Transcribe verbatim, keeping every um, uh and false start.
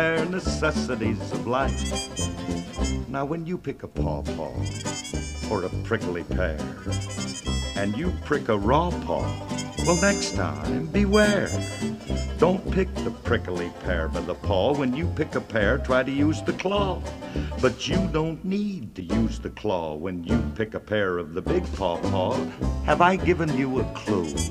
bare necessities of life. Now when you pick a pawpaw or a prickly pear, and you prick a raw paw, well, next time beware. Don't pick the prickly pear by the paw. When you pick a pear, try to use the claw. But you don't need to use the claw when you pick a pear of the big pawpaw. Have I given you a clue?